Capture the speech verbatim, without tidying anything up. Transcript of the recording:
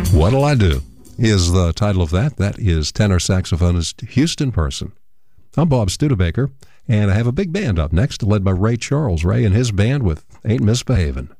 What'll I Do is the title of that. That is tenor saxophonist Houston Person. I'm Bob Studebaker, and I have a big band up next, led by Ray Charles. Ray and his band with Ain't Misbehavin'.